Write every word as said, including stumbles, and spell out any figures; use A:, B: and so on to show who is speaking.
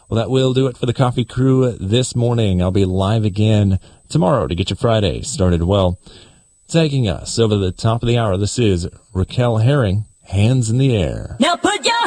A: Well, that will do it for the Coffee Crew this morning. I'll be live again tomorrow to get your Friday started well. Taking us over the top of the hour, this is Raquel Herring, Hands in the Air.
B: Now put your